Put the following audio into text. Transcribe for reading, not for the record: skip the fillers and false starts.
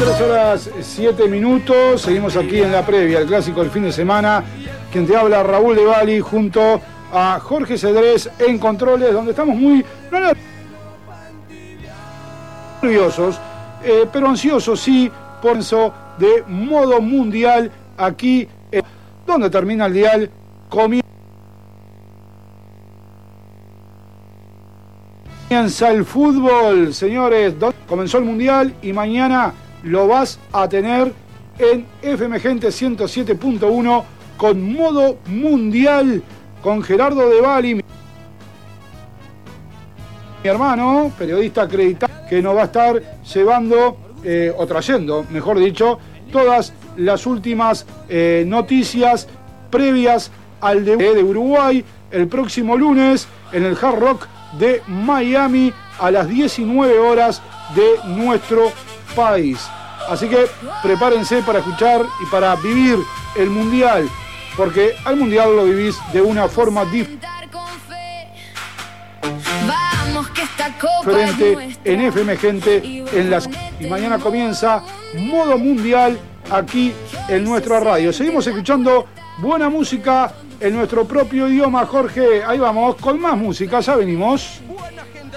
23 horas 7 minutos, seguimos aquí en la previa, el clásico del fin de semana. Quien te habla, Raúl de Bali, junto a Jorge Cedrés en controles, donde estamos muy nerviosos, pero ansiosos, sí, por eso de modo mundial, aquí, donde termina el dial, comienza el fútbol, señores. Comenzó el mundial y mañana lo vas a tener en FM Gente 107.1 con modo mundial, con Gerardo de Bali, mi hermano, periodista acreditado, que nos va a estar llevando, o trayendo, mejor dicho, todas las últimas noticias previas al debut de Uruguay el próximo lunes en el Hard Rock de Miami a las 19 horas de nuestro país. Así que prepárense para escuchar y para vivir el mundial, porque al mundial lo vivís de una forma diferente en FM Gente en las... Y mañana comienza modo mundial aquí en nuestra radio. Seguimos escuchando buena música en nuestro propio idioma, Jorge. Ahí vamos, con más música, ya venimos.